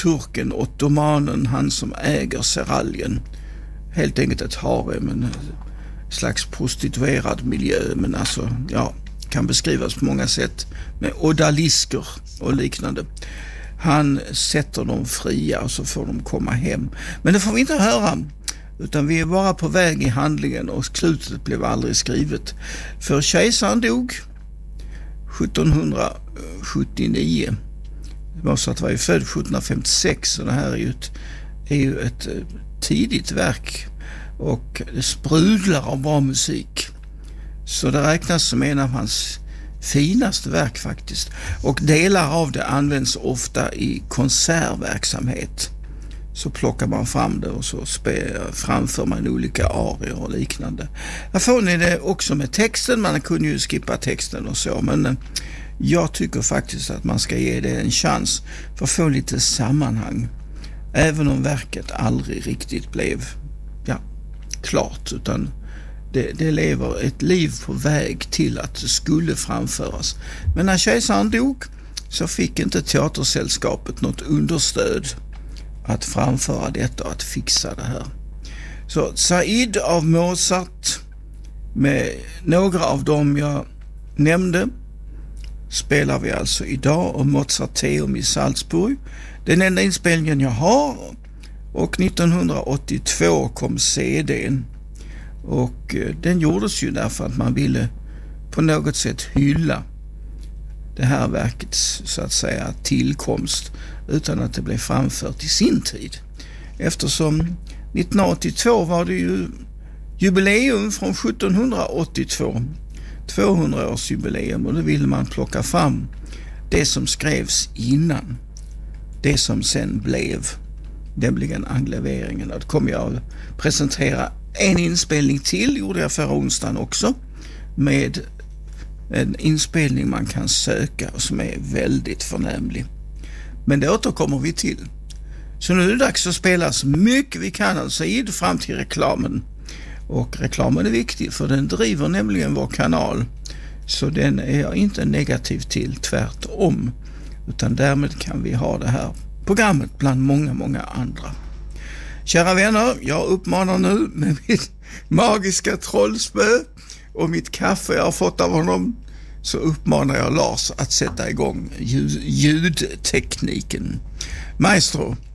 turken, ottomanen, han som äger seraljen. Helt enkelt ett harem, en slags prostituerad miljö, men alltså, ja, kan beskrivas på många sätt med odalisker och liknande. Han sätter dem fria och så får de komma hem. Men det får vi inte höra, utan vi är bara på väg i handlingen och slutet blev aldrig skrivet. För kejsaren dog 1779. Mozart var ju född 1756, så det här är ju ett tidigt verk och det sprudlar av bra musik. Så det räknas som en av hans finaste verk faktiskt. Och delar av det används ofta i konsertverksamhet. Så plockar man fram det och så framför man olika arier och liknande. Här får ni det också med texten. Man kunde ju skippa texten och så, men jag tycker faktiskt att man ska ge det en chans för att få lite sammanhang. Även om verket aldrig riktigt blev klart, utan det lever ett liv på väg till att det skulle framföras. Men när kejsaren dog så fick inte teatersällskapet något understöd att framföra detta och att fixa det här. Så Said av Mozart med några av dem jag nämnde spelar vi alltså idag, och Mozarteum i Salzburg. Den enda inspelningen jag har, och 1982 kom CD:n. Och den gjordes ju därför att man ville på något sätt hylla det här verkets, så att säga, tillkomst utan att det blev framfört i sin tid. Eftersom 1982 var det ju jubileum från 1782, 200-årsjubileum, och då ville man plocka fram det som skrevs innan, det som sen blev, nämligen engleveringen. Och då kommer jag att presentera en inspelning till, gjorde jag förra onsdagen också, med en inspelning man kan söka och som är väldigt förnämlig. Men det återkommer vi till. Så nu är det dags att spela så mycket vi kan, alltså fram till reklamen. Och reklamen är viktig för den driver nämligen vår kanal. Så den är jag inte negativ till, tvärtom. Utan därmed kan vi ha det här programmet bland många, många andra. Kära vänner, jag uppmanar nu med mitt magiska trollspö och mitt kaffe jag har fått av honom, så uppmanar jag Lars att sätta igång ljudtekniken. Maestro.